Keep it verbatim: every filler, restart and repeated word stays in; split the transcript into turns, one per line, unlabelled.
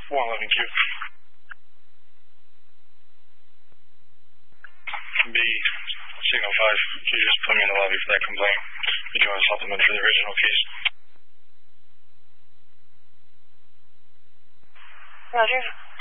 one eleven Q. B, signal five, you just put me in the lobby for that complaint. Would you want a supplement for the original case?
Roger.